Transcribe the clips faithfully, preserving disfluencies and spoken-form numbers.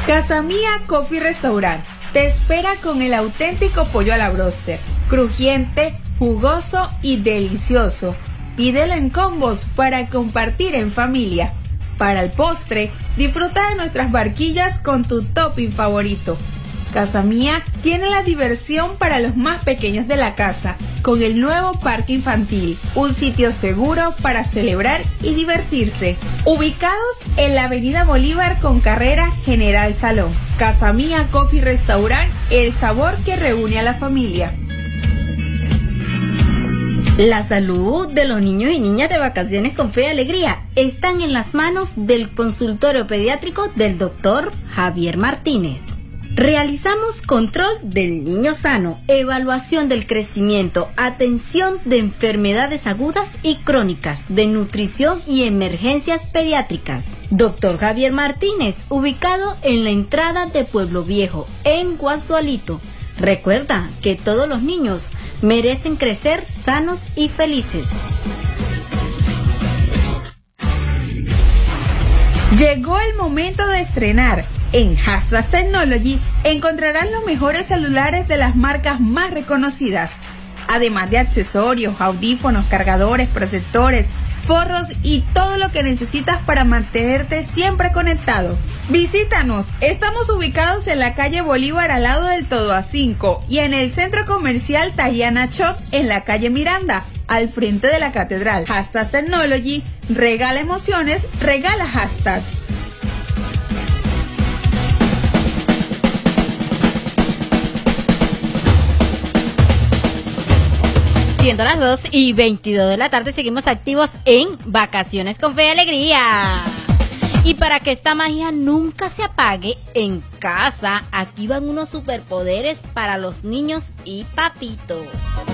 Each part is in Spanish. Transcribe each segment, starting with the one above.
Casa Mía Coffee Restaurant te espera con el auténtico pollo a la bróster, crujiente, jugoso y delicioso. Pídelo en combos para compartir en familia. Para el postre, disfruta de nuestras barquillas con tu topping favorito. Casa Mía tiene la diversión para los más pequeños de la casa, con el nuevo parque infantil, un sitio seguro para celebrar y divertirse. Ubicados en la Avenida Bolívar con carrera General Salón. Casa Mía Coffee Restaurant, el sabor que reúne a la familia. La salud de los niños y niñas de Vacaciones con Fe y Alegría están en las manos del consultorio pediátrico del doctor Javier Martínez. Realizamos control del niño sano, evaluación del crecimiento, atención de enfermedades agudas y crónicas, de nutrición y emergencias pediátricas. doctor Javier Martínez, ubicado en la entrada de Pueblo Viejo, en Guasdualito. Recuerda que todos los niños merecen crecer sanos y felices. Llegó el momento de estrenar. En Hashtag Technology encontrarán los mejores celulares de las marcas más reconocidas, además de accesorios, audífonos, cargadores, protectores, forros y todo lo que necesitas para mantenerte siempre conectado. Visítanos, estamos ubicados en la calle Bolívar al lado del Todo a cinco y en el centro comercial Tayana Shop en la calle Miranda, al frente de la catedral. Hashtag Technology, regala emociones, regala hashtags. Siendo las dos y veintidós de la tarde, seguimos activos en Vacaciones con Fe y Alegría. Y para que esta magia nunca se apague en casa, aquí van unos superpoderes para los niños y papitos.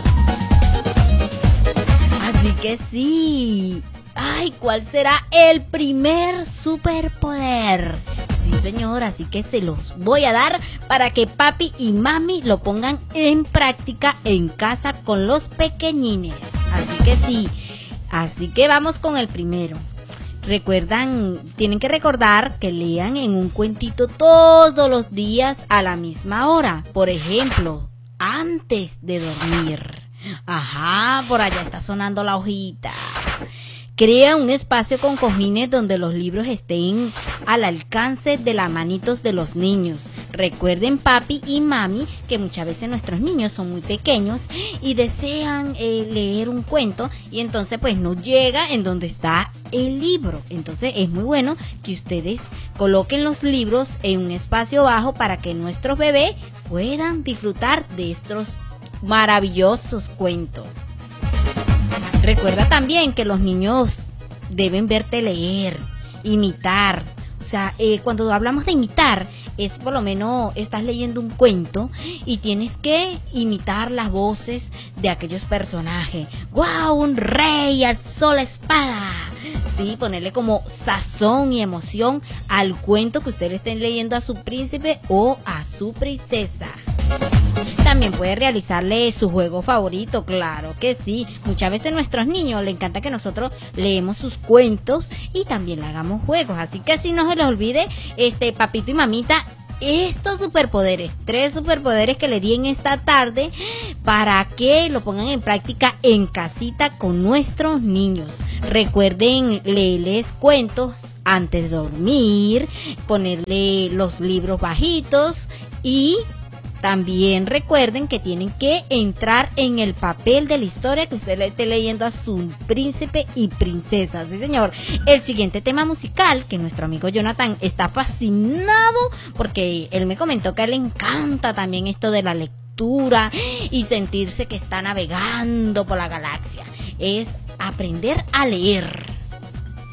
Así que sí. Ay, ¿cuál será el primer superpoder? Sí, señor, así que se los voy a dar para que papi y mami lo pongan en práctica en casa con los pequeñines. Así que sí, así que vamos con el primero. Recuerdan, tienen que recordar que lean en un cuentito todos los días a la misma hora. Por ejemplo, antes de dormir. Ajá, por allá está sonando la hojita. Crea un espacio con cojines donde los libros estén al alcance de las manitos de los niños. Recuerden, papi y mami, que muchas veces nuestros niños son muy pequeños y desean eh, leer un cuento y entonces pues no llega en donde está el libro. Entonces es muy bueno que ustedes coloquen los libros en un espacio bajo para que nuestros bebés puedan disfrutar de estos maravillosos cuentos. Recuerda también que los niños deben verte leer, imitar. O sea, eh, cuando hablamos de imitar, es por lo menos estás leyendo un cuento y tienes que imitar las voces de aquellos personajes. ¡Guau! Un rey alzó la espada. Sí, ponerle como sazón y emoción al cuento que ustedes estén leyendo a su príncipe o a su princesa. También puede realizarle su juego favorito, claro que sí. Muchas veces a nuestros niños les encanta que nosotros leemos sus cuentos y también le hagamos juegos. Así que así no se les olvide, este papito y mamita, estos superpoderes, tres superpoderes que le di en esta tarde para que lo pongan en práctica en casita con nuestros niños. Recuerden leerles cuentos antes de dormir, ponerle los libros bajitos y también recuerden que tienen que entrar en el papel de la historia que usted le esté leyendo a su príncipe y princesa. Sí, señor. El siguiente tema musical, que nuestro amigo Jonathan está fascinado porque él me comentó que a él le encanta también esto de la lectura y sentirse que está navegando por la galaxia. Es aprender a leer.